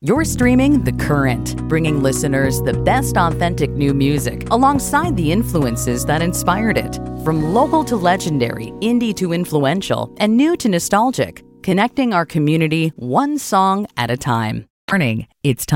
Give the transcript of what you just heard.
You're streaming The Current, bringing listeners the best authentic new music alongside the influences that inspired it. From local to legendary, indie to influential, and new to nostalgic, connecting our community one song at a time. Warning, it's time.